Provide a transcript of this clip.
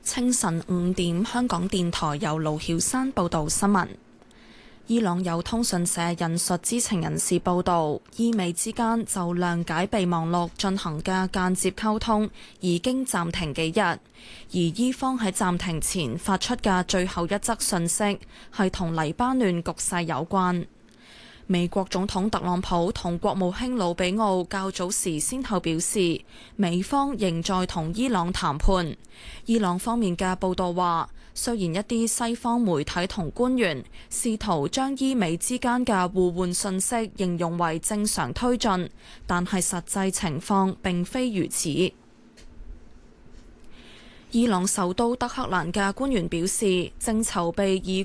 清晨5點，香港電台由盧曉山報道新聞。伊朗有通訊社引述知情人士報道，伊美之間就諒解備忘錄進行嘅間接溝通已經暫停幾日，而伊方喺暫停前發出嘅最後一則訊息係同黎巴嫩局勢有關。美國總統特朗普同國務卿魯比奧較早時先後表示，美方仍在同伊朗談判。伊朗方面嘅報道話，雖然一啲西方媒體同官員試圖將伊美之間嘅互換信息形容為正常推進，但係實際情況並非如此。伊朗首都德黑蘭嘅官員表示，正籌備以